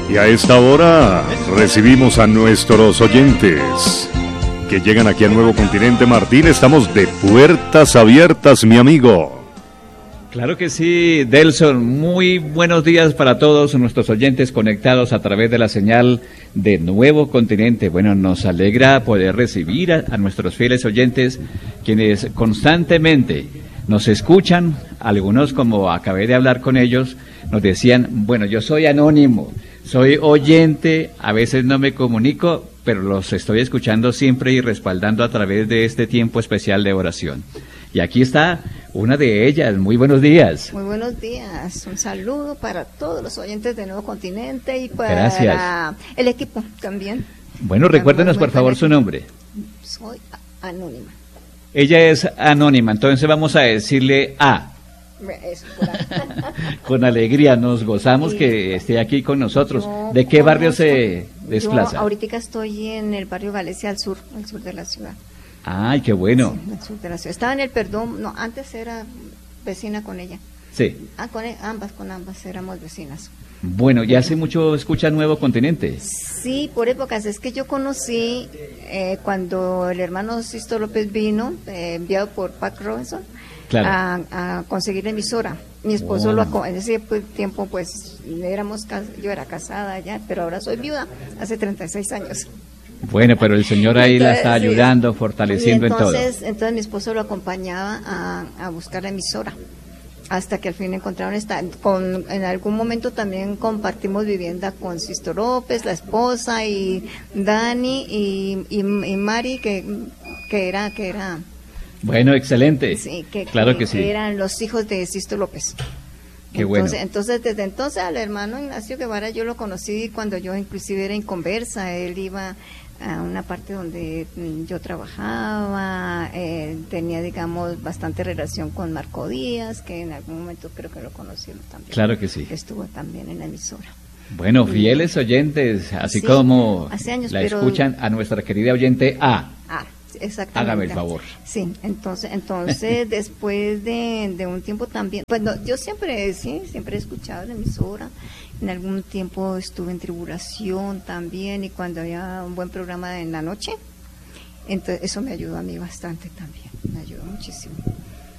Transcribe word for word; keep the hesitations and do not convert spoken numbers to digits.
Y a esta hora recibimos a nuestros oyentes que llegan aquí a Nuevo Continente. Martín, estamos de puertas abiertas, mi amigo. Claro que sí, Delson. Muy buenos días para todos nuestros oyentes conectados a través de la señal de Nuevo Continente. Bueno, nos alegra poder recibir a, a nuestros fieles oyentes, quienes constantemente nos escuchan. Algunos, como acabé de hablar con ellos, nos decían, bueno, yo soy anónimo, soy oyente, a veces no me comunico, pero los estoy escuchando siempre y respaldando a través de este tiempo especial de oración. Y aquí está una de ellas. Muy buenos días. Muy buenos días. Un saludo para todos los oyentes de Nuevo Continente y para Gracias. el equipo también. Bueno, recuérdenos por favor su nombre. Soy anónima. Ella es anónima, entonces vamos a decirle A. Eso, por ahí. Con alegría, nos gozamos sí. que esté aquí con nosotros. Yo ¿De qué barrio se desplaza? Yo ahorita estoy en el barrio Galicia, al sur, al sur de la ciudad. Ay, qué bueno. Sí, al sur de la ciudad. Estaba en el Perdón, no, antes era vecina con ella. Sí. Ah, con ambas, con ambas éramos vecinas. Bueno, ¿ya hace mucho escucha Nuevo Continente? Sí, por épocas. Es que yo conocí eh, cuando el hermano Sisto López vino, eh, enviado por Pat Robinson, claro. a, a conseguir la emisora. Mi esposo wow. lo en ese tiempo, pues, éramos yo era casada ya, pero ahora soy viuda, hace treinta y seis años. Bueno, pero el Señor ahí entonces, la está ayudando, sí. fortaleciendo entonces, en todo. Entonces mi esposo lo acompañaba a, a buscar la emisora, hasta que al fin encontraron esta. Con, en algún momento también compartimos vivienda con Sisto López, la esposa, y Dani, y, y, y Mari, que, que era... que era Bueno, excelente. Sí, que, claro que, que sí. Que eran los hijos de Sisto López. Qué entonces, bueno. Entonces, desde entonces al hermano Ignacio Guevara yo lo conocí cuando yo inclusive era inconversa. Él iba a una parte donde yo trabajaba, eh, tenía, digamos, bastante relación con Marco Díaz, que en algún momento creo que lo conocieron también. Claro que sí. Estuvo también en la emisora. Bueno, fieles oyentes, así sí, como hace años, la pero... escuchan a nuestra querida oyente A. Ah, exactamente. Hágame el favor. Sí, entonces, entonces después de, de un tiempo también, pues no, yo siempre, sí, siempre he escuchado la emisora. En algún tiempo estuve en Tribulación también, y cuando había un buen programa en la noche, entonces eso me ayudó a mí bastante también, me ayudó muchísimo.